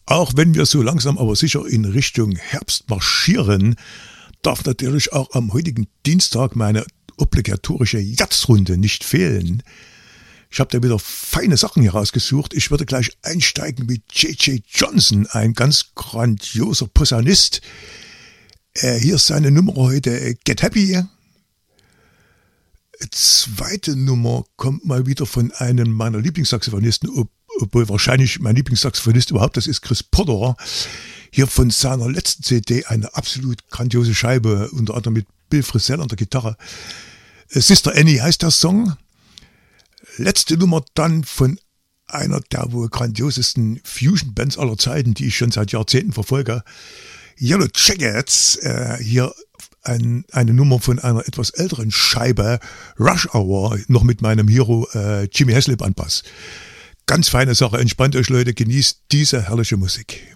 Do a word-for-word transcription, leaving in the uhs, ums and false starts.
Auch wenn wir so langsam aber sicher in Richtung Herbst marschieren, darf natürlich auch am heutigen Dienstag meine obligatorische Jazzrunde nicht fehlen. Ich habe da wieder feine Sachen hier rausgesucht. Ich würde gleich einsteigen mit J J Johnson, ein ganz grandioser Posaunist. Äh, hier ist seine Nummer heute, äh, Get Happy. Zweite Nummer kommt mal wieder von einem meiner Lieblingssaxophonisten, ob, obwohl wahrscheinlich mein Lieblingssaxophonist überhaupt, das ist Chris Potter. Hier von seiner letzten C D eine absolut grandiose Scheibe, unter anderem mit Bill Frisell an der Gitarre. Äh, Sister Annie heißt der Song. Letzte Nummer dann von einer der wohl grandiosesten Fusion-Bands aller Zeiten, die ich schon seit Jahrzehnten verfolge. Yellow Jackets, äh, hier ein, eine Nummer von einer etwas älteren Scheibe, Rush Hour, noch mit meinem Hero äh, Jimmy Haslip an Bass. Ganz feine Sache, entspannt euch Leute, genießt diese herrliche Musik.